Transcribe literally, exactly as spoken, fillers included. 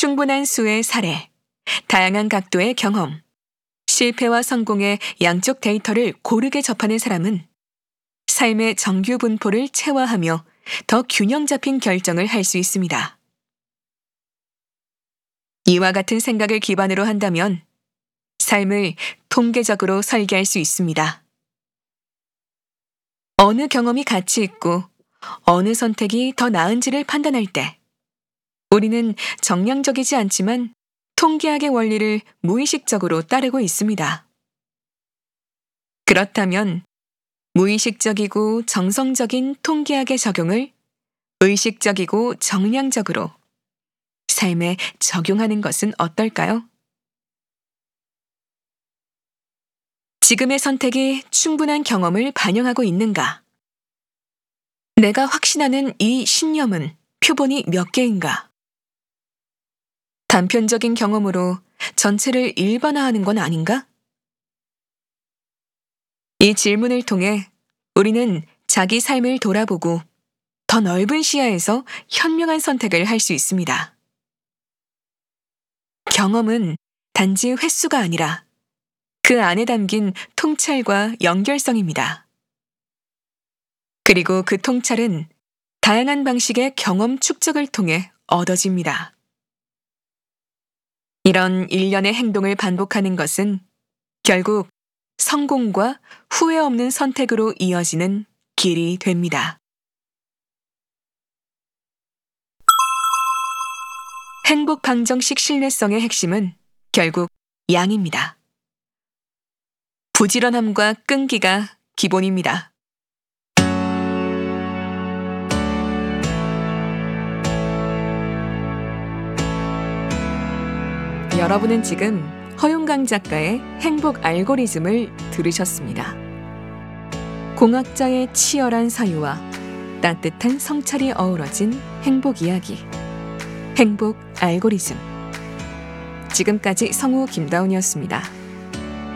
충분한 수의 사례, 다양한 각도의 경험, 실패와 성공의 양쪽 데이터를 고르게 접하는 사람은 삶의 정규 분포를 체화하며 더 균형 잡힌 결정을 할 수 있습니다. 이와 같은 생각을 기반으로 한다면 삶을 통계적으로 설계할 수 있습니다. 어느 경험이 가치 있고 어느 선택이 더 나은지를 판단할 때 우리는 정량적이지 않지만 통계학의 원리를 무의식적으로 따르고 있습니다. 그렇다면 무의식적이고 정성적인 통계학의 적용을 의식적이고 정량적으로 삶에 적용하는 것은 어떨까요? 지금의 선택이 충분한 경험을 반영하고 있는가? 내가 확신하는 이 신념은 표본이 몇 개인가? 단편적인 경험으로 전체를 일반화하는 건 아닌가? 이 질문을 통해 우리는 자기 삶을 돌아보고 더 넓은 시야에서 현명한 선택을 할 수 있습니다. 경험은 단지 횟수가 아니라 그 안에 담긴 통찰과 연결성입니다. 그리고 그 통찰은 다양한 방식의 경험 축적을 통해 얻어집니다. 이런 일련의 행동을 반복하는 것은 결국 성공과 후회 없는 선택으로 이어지는 길이 됩니다. 행복 방정식 신뢰성의 핵심은 결국 양입니다. 부지런함과 끈기가 기본입니다. 여러분은 지금 허용강 작가의 행복 알고리즘을 들으셨습니다. 공학자의 치열한 사유와 따뜻한 성찰이 어우러진 행복 이야기, 행복 알고리즘. 지금까지 성우 김다운이었습니다.